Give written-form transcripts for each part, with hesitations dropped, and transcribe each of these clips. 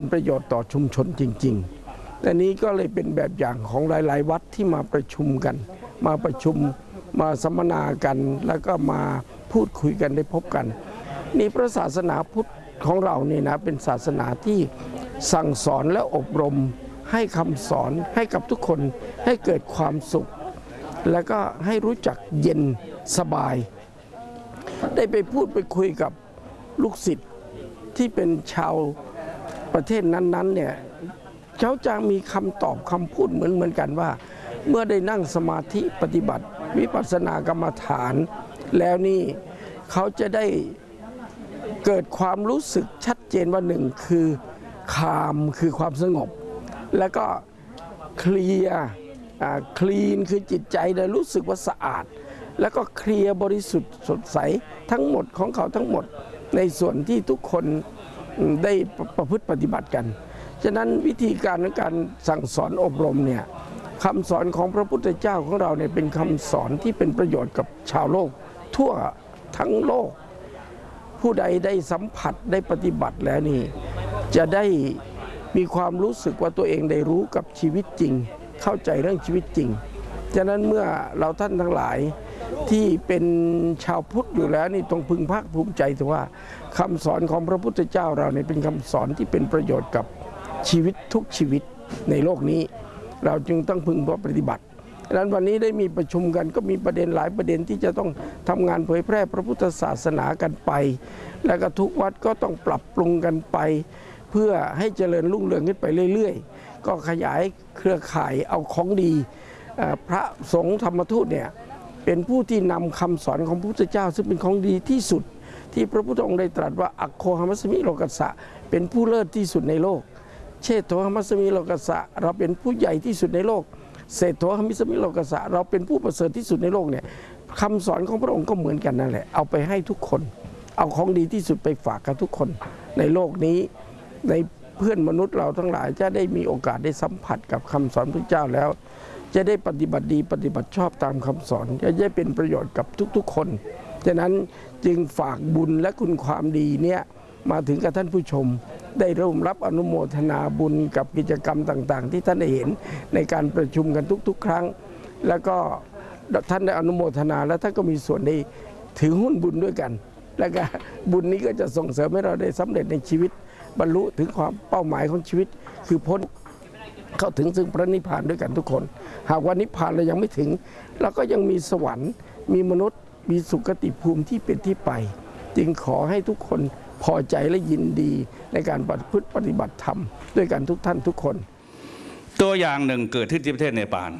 ประโยชน์ต่อชุมชนจริงๆแต่นี้ก็เลยเป็นแบบอย่างของหลายๆวัดที่มาประชุมกันมาประชุมมาสัมมนากันแล้วก็มาพูดคุยกันได้พบกันนี่พระศาสนาพุทธของเรานี่นะเป็นศาสนาที่สั่งสอนและอบรมให้คำสอนให้กับทุกคนให้เกิดความสุขแล้วก็ให้รู้จักเย็นสบายได้ไปพูดไปคุยกับลูกศิษย์ที่เป็นชาวประเทศนั้นๆเนี่ยเขาจะมีคำตอบคำพูดเหมือนกันว่าเมื่อได้นั่งสมาธิปฏิบัติวิปัสสนากรรมฐานแล้วนี่เขาจะได้เกิดความรู้สึกชัดเจนว่าหนึ่งคือคามคือความสงบแล้วก็เคลียร์คลีนคือจิตใจได้รู้สึกว่าสะอาดแล้วก็เคลียร์บริสุทธิ์สดใสทั้งหมดของเขาทั้งหมดในส่วนที่ทุกคนได้ประพฤติปฏิบัติกันฉะนั้นวิธีการในการสั่งสอนอบรมเนี่ยคำสอนของพระพุทธเจ้าของเราเนี่ยเป็นคำสอนที่เป็นประโยชน์กับชาวโลกทั่วทั้งโลกผู้ใดได้สัมผัสได้ปฏิบัติแล้วนี่จะได้มีความรู้สึกว่าตัวเองได้รู้กับชีวิตจริงเข้าใจเรื่องชีวิตจริงฉะนั้นเมื่อเราท่านทั้งหลายที่เป็นชาวพุทธอยู่แล้วนี่ต้องพึงภาคภูมิใจถือว่าคำสอนของพระพุทธเจ้าเราเนี่ยเป็นคำสอนที่เป็นประโยชน์กับชีวิตทุกชีวิตในโลกนี้เราจึงต้องพึงปฏิบัติดังนั้นวันนี้ได้มีประชุมกันก็มีประเด็นหลายประเด็นที่จะต้องทำงานเผยแพร่พระพุทธศาสนากันไปแล้วก็ทุกวัดก็ต้องปรับปรุงกันไปเพื่อให้เจริญรุ่งเรืองขึ้นไปเรื่อยๆก็ขยายเครือข่ายเอาของดีพระสงฆ์ธรรมทูตเนี่ยเป็นผู้ที่นำคำสอนของพระพุทธเจ้าซึ่งเป็นของดีที่สุดที่พระพุทธองค์ได้ตรัสว่าอัคโคหมัสมิโลกัสสะเป็นผู้เลิศที่สุดในโลกเชโธหมัสมิโลกัสสะเราเป็นผู้ใหญ่ที่สุดในโลกเศรษโธหมัสมิโลกัสสะเราเป็นผู้ประเสริฐที่สุดในโลกเนี่ยคำสอนของพระองค์ก็เหมือนกันนั่นแหละเอาไปให้ทุกคนเอาของดีที่สุดไปฝากกับทุกคนในโลกนี้ในเพื่อนมนุษย์เราทั้งหลายจะได้มีโอกาสได้สัมผัสกับคำสอนพระเจ้าแล้วจะได้ปฏิบัติดีปฏิบัติชอบตามคำสอนจะได้เป็นประโยชน์กับทุกๆคนฉะนั้นจึงฝากบุญและคุณความดีเนี่ยมาถึงกับท่านผู้ชมได้ร่วมรับอนุโมทนาบุญกับกิจกรรมต่างๆที่ท่านได้เห็นในการประชุมกันทุกๆครั้งแล้วก็ท่านได้อนุโมทนาแล้วท่านก็มีส่วนได้ถือหุ้นบุญด้วยกันแล้วก็บุญนี้ก็จะส่งเสริมให้เราได้สำเร็จในชีวิตบรรลุถึงความเป้าหมายของชีวิตคือพ้นเข้าถึงซึ่งพระนิพพานด้วยกันทุกคนหากว่านิพพานเรายังไม่ถึงเราก็ยังมีสวรรค์มีมนุษย์มีสุคติภูมิที่เป็นที่ไปจึงขอให้ทุกคนพอใจและยินดีในการปฏิบัติธรรมด้วยกันทุกท่านทุกคนตัวอย่างหนึ่งเกิดขึ้นที่ประเทศเนปาล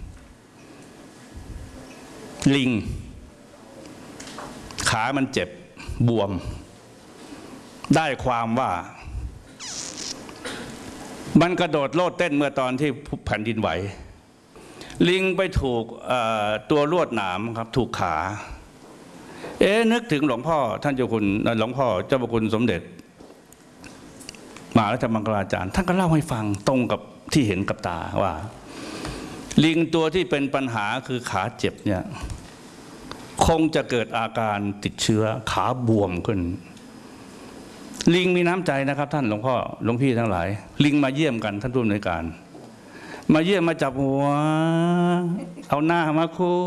ลิงขามันเจ็บบวมได้ความว่ามันกระโดดโลดเต้นเมื่อตอนที่แผ่นดินไหวลิงไปถูกตัวลวดหนามครับถูกขานึกถึงหลวงพ่อท่านเจ้าคุณหลวงพ่อเจ้าพระคุณสมเด็จมหาราชมังคลาจารย์ท่านก็เล่าให้ฟังตรงกับที่เห็นกับตาว่าลิงตัวที่เป็นปัญหาคือขาเจ็บเนี่ยคงจะเกิดอาการติดเชื้อขาบวมขึ้นลิงมีน้ำใจนะครับท่านหลวงพ่อหลวงพี่ทั้งหลายลิงมาเยี่ยมกันท่านผู้อำนวยการมาเยี่ยมมาจับหัวเอาหน้ามา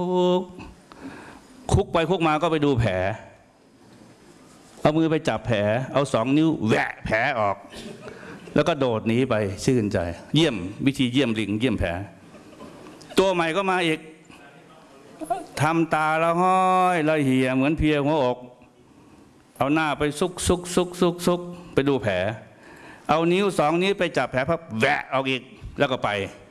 คุกไปคุกมาก็ไปดูแผลเอามือไปจับแผลเอา2 นิ้วแหวะแผลออกแล้วก็โดดหนีไปชื่นใจเยี่ยมวิธีเยี่ยมลิงเยี่ยมแผลตัวใหม่ก็มาอีกทำตาละห้อยละเหี่ยเหมือนเพียหัวอกเอาหน้าไปซุกไปดูแผลเอานิ้ว2 นิ้วไปจับแผลพับแหวะออกอีกแล้วก็ไป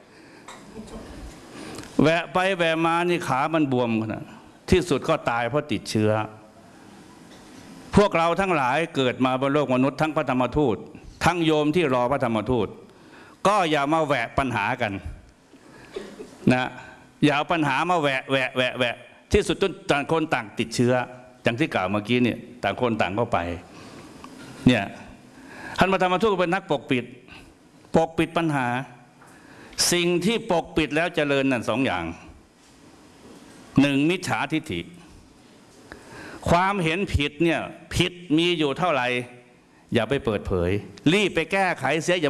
แหวะไปแหวะมานี่ขามันบวมนะที่สุดก็ตายเพราะติดเชื้อพวกเราทั้งหลายเกิดมาบนโลกมนุษย์ทั้งพระธรรมทูตทั้งโยมที่รอพระธรรมทูตก็อย่ามาแหวะปัญหากันนะอย่าเอาปัญหามาแหวะที่สุดต่างคนต่างติดเชื้ออย่างที่กล่าวเมื่อกี้เนี่ยต่างคนต่างเข้าไปเนี่ยท่านพระธรรมทูตเป็นนักปกปิดปัญหาสิ่งที่ปกปิดแล้วเจริญนั่น2 อย่าง1มิจฉาทิฏฐิความเห็นผิดเนี่ยผิดมีอยู่เท่าไหร่อย่าไปเปิดเผย รีบไปแก้ไขเสีย